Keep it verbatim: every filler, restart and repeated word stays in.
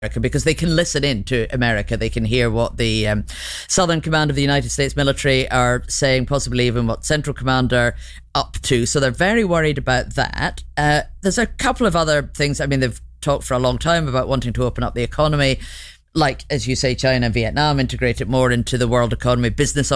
because they can listen in to America. They can hear what the um, Southern Command of the United States military are saying, possibly even what Central Command are up to. So they're very worried about that. Uh, there's a couple of other things. I mean, they've talked for a long time about wanting to open up the economy, like, as you say, China and Vietnam, integrate it more into the world economy. Business